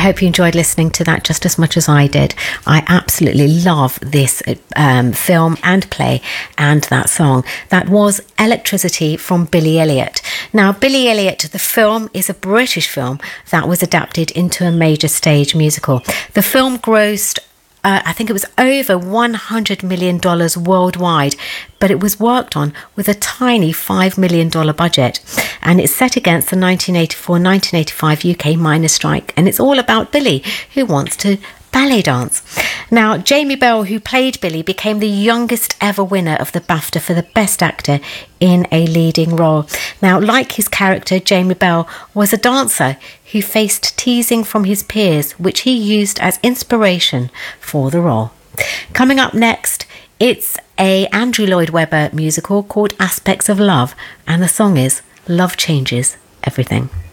hope you enjoyed listening to that just as much as I did. I absolutely love this film and play and that song. That was Electricity from Billy Elliot. Now, Billy Elliot, the film, is a British film that was adapted into a major stage musical. The film grossed I think it was over $100 million worldwide, but it was worked on with a tiny $5 million budget. And it's set against the 1984-1985 UK miners' strike. And it's all about Billy, who wants to ballet dance. Now, Jamie Bell, who played Billy, became the youngest ever winner of the BAFTA for the Best Actor in a leading role. Now, like his character, Jamie Bell was a dancer who faced teasing from his peers, which he used as inspiration for the role. Coming up next, it's a Andrew Lloyd Webber musical called Aspects of Love, and the song is Love Changes Everything.